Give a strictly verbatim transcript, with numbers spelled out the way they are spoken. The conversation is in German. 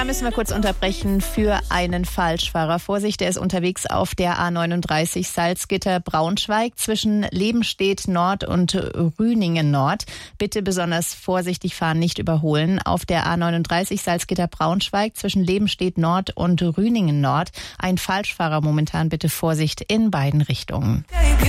Da müssen wir kurz unterbrechen für einen Falschfahrer. Vorsicht, der ist unterwegs auf der A neununddreißig Salzgitter-Braunschweig zwischen Lebenstedt Nord und Rüningen Nord. Bitte besonders vorsichtig fahren, nicht überholen. Auf der A neununddreißig Salzgitter-Braunschweig zwischen Lebenstedt Nord und Rüningen Nord. Ein Falschfahrer momentan, bitte Vorsicht in beiden Richtungen.